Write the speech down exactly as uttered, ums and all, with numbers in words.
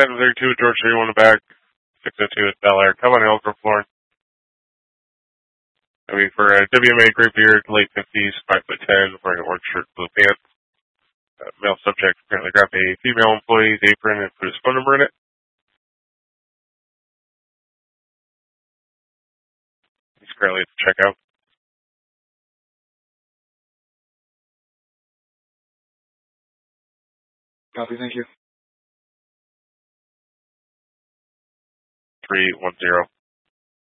seven thirty-two, George thirty-one in the back, six oh two at Bel Air. Come on, Elko Floor. I mean, for a W M A gray beard, late fifties, five foot ten, wearing an orange shirt, blue pants. Uh, male subject apparently grabbed a female employee's apron and put his phone number in it. He's currently at the checkout. Copy, thank you. three one zero.